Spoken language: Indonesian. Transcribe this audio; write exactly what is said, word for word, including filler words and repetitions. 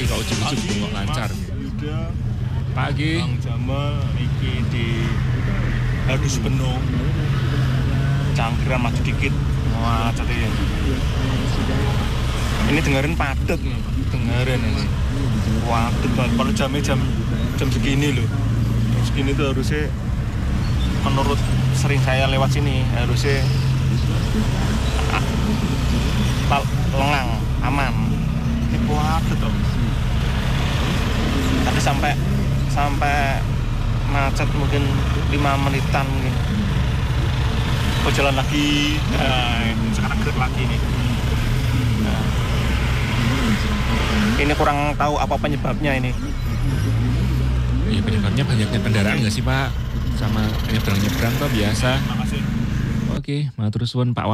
kok ujug-ujug kok lancar. Yuda, Pagi. Bang Jamal iki di Hadus Benung. Cangkran maju dikit. Wah, catnya. Ini dengerin padet nih, dengerin ini. Padet banget. Kalau jamnya jam jam segini loh. Jam segini tuh harusnya menurut sering saya lewat sini harusnya ah, lengang, aman. Ini padet tuh. Tadi sampai sampai macet mungkin lima menitan mungkin. Oh, jalan lagi. Nah, sekarang gerak lagi nih. Nah. Ini kurang tahu apa penyebabnya ini. Iya, penyebabnya banyaknya kendaraan nggak sih Pak? Sama nyebrang-nyebrang tuh biasa. Makasih. Oke, matur suwun Pak.